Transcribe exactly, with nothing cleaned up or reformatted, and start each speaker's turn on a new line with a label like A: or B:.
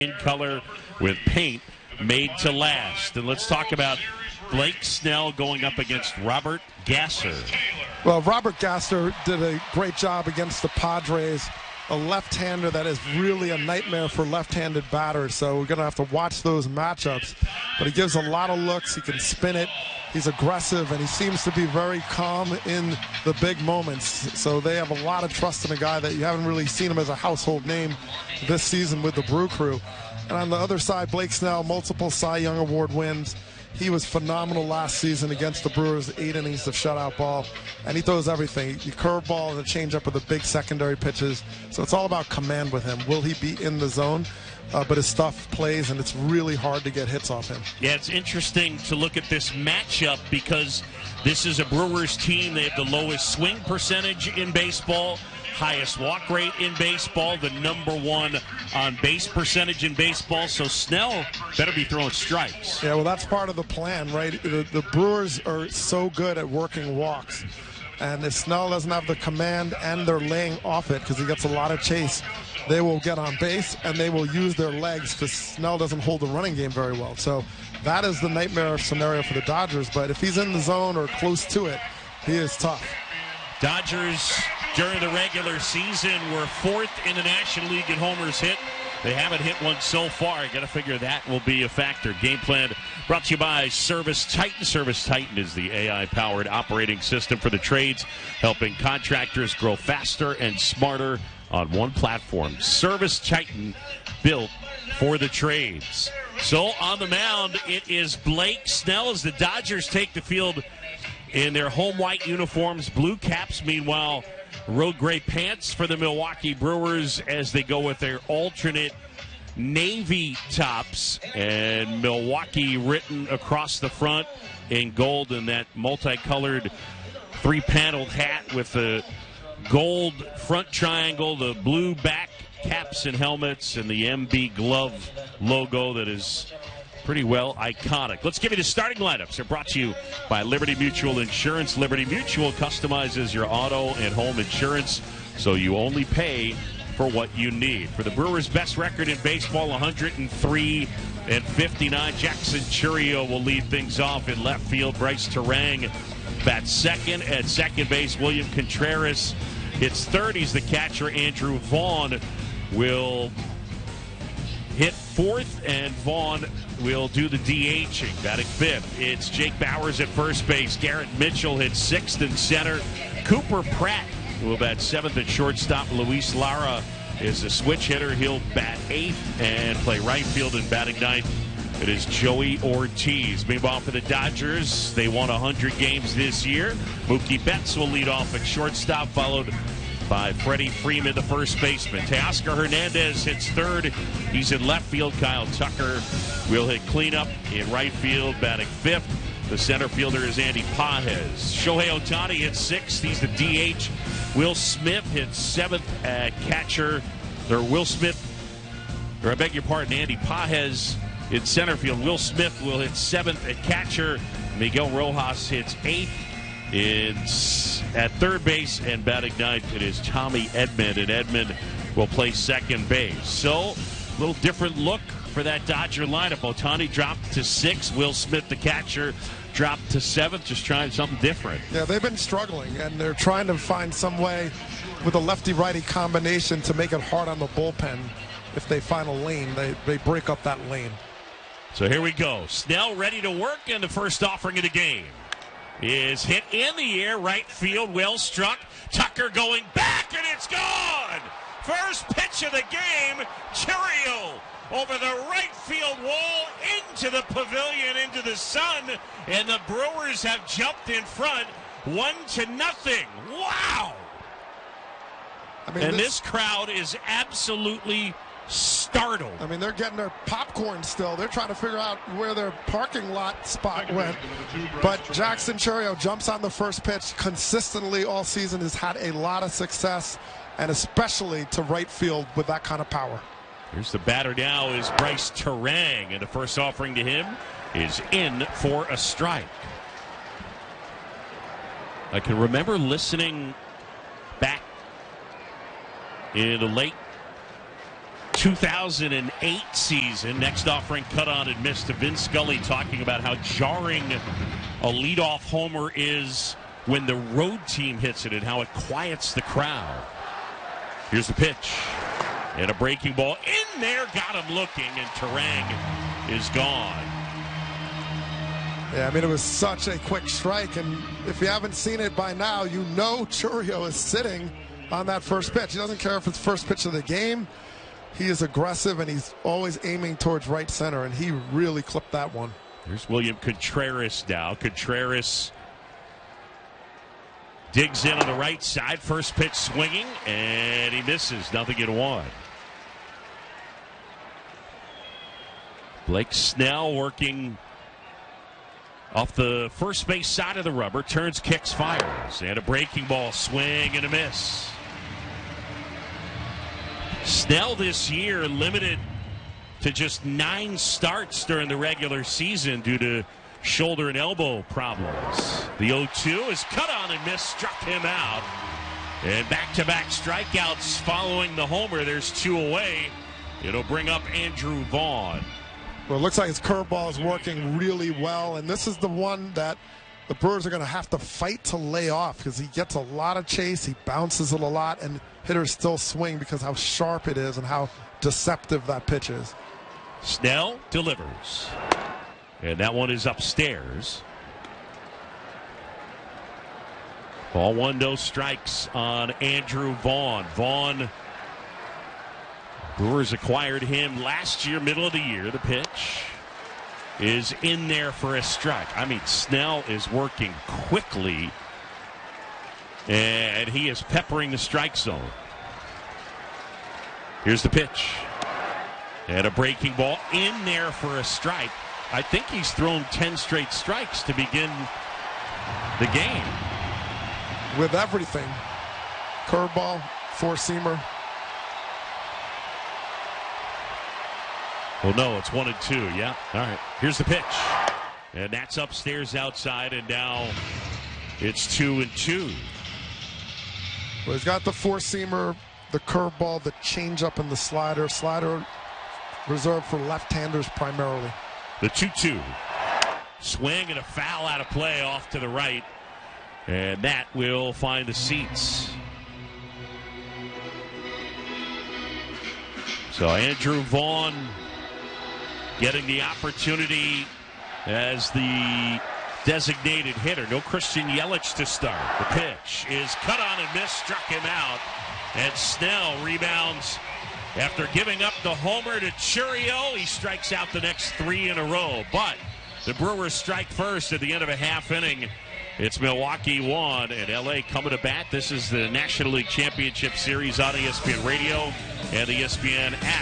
A: in color with paint made to last. And let's talk about Blake Snell going up against Robert Gasser.
B: Well, Robert Gasser did a great job against the Padres, a left-hander that is really a nightmare for left-handed batters. So we're going to have to watch those matchups. But he gives a lot of looks. He can spin it. He's aggressive, and he seems to be very calm in the big moments. So they have a lot of trust in a guy that you haven't really seen him as a household name this season with the Brew Crew. And on the other side, Blake Snell, multiple Cy Young Award wins. He was phenomenal last season against the Brewers, eight innings of shutout ball, and he throws everything. The curveball and the changeup are the big secondary pitches. So it's all about command with him. Will he be in the zone? Uh, but his stuff plays, and it's really hard to get hits off him.
A: Yeah, it's interesting to look at this matchup because this is a Brewers team. They have the lowest swing percentage in baseball, highest walk rate in baseball, the number one on base percentage in baseball. So Snell better be throwing strikes.
B: Yeah, well, that's part of the plan, right? The, the Brewers are so good at working walks. And if Snell doesn't have the command and they're laying off it because he gets a lot of chase, they will get on base and they will use their legs because Snell doesn't hold the running game very well. So that is the nightmare scenario for the Dodgers. But if he's in the zone or close to it, he is tough.
A: Dodgers, during the regular season, were fourth in the National League in homers hit. They haven't hit one so far. You got to figure that will be a factor. Game plan brought to you by Service Titan. Service Titan is the A I-powered operating system for the trades, helping contractors grow faster and smarter on one platform. Service Titan, built for the trades. So on the mound, it is Blake Snell as the Dodgers take the field in their home white uniforms, blue caps. Meanwhile, road gray pants for the Milwaukee Brewers as they go with their alternate navy tops, and Milwaukee written across the front in gold, and that multicolored three-paneled hat with the gold front triangle, the blue back caps and helmets, and the M B glove logo that is pretty well iconic. Let's give you the starting lineups. They're brought to you by Liberty Mutual Insurance. Liberty Mutual customizes your auto and home insurance so you only pay for what you need. For the Brewers' best record in baseball, one hundred three and fifty-nine, Jackson Chourio will lead things off in left field. Bryce Terang bats second. At second base, William Contreras hits third. He's the catcher. Andrew Vaughn will hit fourth, and Vaughn will do the DHing, batting fifth. It's Jake Bauers at first base. Garrett Mitchell hits sixth in center. Cooper Pratt will bat seventh at shortstop. Luis Lara is a switch hitter. He'll bat eighth and play right field, and batting ninth, it is Joey Ortiz. Meanwhile, for the Dodgers, they won one hundred games this year. Mookie Betts will lead off at shortstop, followed by Freddie Freeman, the first baseman. Teoscar Hernandez hits third. He's in left field. Kyle Tucker will hit cleanup in right field, batting fifth. The center fielder is Andy Pages. Shohei Ohtani hits sixth. He's the D H. Will Smith hits seventh at catcher. Or Will Smith, or I beg your pardon, Andy Pages in center field. Will Smith will hit seventh at catcher. Miguel Rojas hits eighth. It's at third base, and batting ninth, it is Tommy Edman, and Edman will play second base. So, a little different look for that Dodger lineup. Ohtani dropped to sixth. Will Smith, the catcher, dropped to seventh, just trying something different.
B: Yeah, they've been struggling, and they're trying to find some way with a lefty-righty combination to make it hard on the bullpen. If they find a lane, they, they break up that lane.
A: So here we go. Snell ready to work, and the first offering of the game is hit in the air, right field, well struck. Tucker going back, and it's gone! First pitch of the game, Chourio over the right field wall, into the pavilion, into the sun, and the Brewers have jumped in front, one to nothing. Wow! I mean, and this, this crowd is absolutely startled.
B: I mean, they're getting their popcorn still. They're trying to figure out where their parking lot spot went. But Jackson Chourio jumps on the first pitch consistently all season, has had a lot of success, and especially to right field with that kind of power.
A: Here's the batter now is Bryce Terang, and the first offering to him is in for a strike. I can remember listening back in the late two thousand eight season. Next offering cut on and missed to Vin Scully, talking about how jarring a leadoff homer is when the road team hits it and how it quiets the crowd. Here's the pitch. And a breaking ball in there. Got him looking, and Turang is gone.
B: Yeah, I mean, it was such a quick strike, and if you haven't seen it by now, you know Chourio is sitting on that first pitch. He doesn't care if it's first pitch of the game. He is aggressive, and he's always aiming towards right center, and he really clipped that one.
A: Here's William Contreras now. Contreras digs in on the right side. First pitch swinging, and he misses. Nothing in one. Blake Snell working off the first base side of the rubber. Turns, kicks, fires. And a breaking ball, swing and a miss. Snell this year limited to just nine starts during the regular season due to shoulder and elbow problems. The oh two is cut on and missed, struck him out. And back-to-back strikeouts following the homer. There's two away. It'll bring up Andrew Vaughn.
B: Well, it looks like his curveball is working really well, and this is the one that the Brewers are going to have to fight to lay off because he gets a lot of chase, he bounces it a lot, and hitters still swing because how sharp it is and how deceptive that pitch is.
A: Snell delivers, and that one is upstairs. Ball one, no strikes on Andrew Vaughn. Vaughn, Brewers acquired him last year, middle of the year. The pitch is in there for a strike. I mean, Snell is working quickly, and he is peppering the strike zone. Here's the pitch. And a breaking ball in there for a strike. I think he's thrown ten straight strikes to begin the game.
B: With everything. Curveball, four-seamer.
A: Well, no, it's one and two. Yeah. All right. Here's the pitch. And that's upstairs outside, and now it's two and two.
B: Well, he's got the four-seamer, the curveball, the changeup, and the slider. Slider reserved for left-handers primarily.
A: The two two. Swing and a foul out of play off to the right. And that will find the seats. So Andrew Vaughn getting the opportunity as the designated hitter. No Christian Yelich to start. The pitch is cut on and missed, struck him out. And Snell rebounds after giving up the homer to Chourio. He strikes out the next three in a row. But the Brewers strike first at the end of a half inning. It's Milwaukee one and L A coming to bat. This is the National League Championship Series on E S P N Radio and the E S P N app.